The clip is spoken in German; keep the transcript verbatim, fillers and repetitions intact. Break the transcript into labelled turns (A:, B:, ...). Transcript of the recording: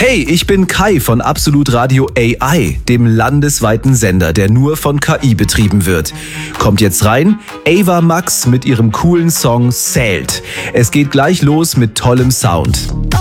A: Hey, ich bin Kai von Absolut Radio A I, dem landesweiten Sender, der nur von K I betrieben wird. Kommt jetzt rein, Ava Max mit ihrem coolen Song Zählt. Es geht gleich los mit tollem Sound.